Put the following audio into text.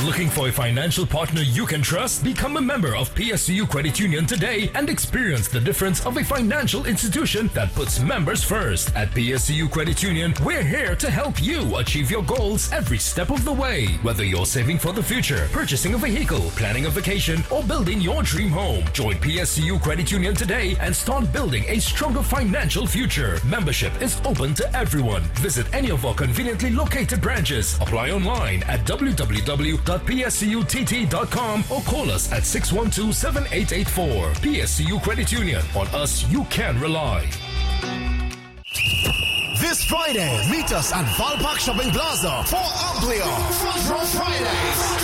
Looking for a financial partner you can trust? Become a member of PSCU Credit Union today and experience the difference of a financial institution that puts members first. At PSCU Credit Union, we're here to help you achieve your goals every step of the way. Whether you're saving for the future, purchasing a vehicle, planning a vacation, or building your dream home, join PSCU Credit Union today and start building a stronger financial future. Membership is open to everyone. Visit any of our conveniently located branches. Apply online at www.pscutt.com or call us at 612-7884. PSCU Credit Union. On us, you can rely. This Friday, meet us at Valpark Shopping Plaza for Amplio Front Row Fridays.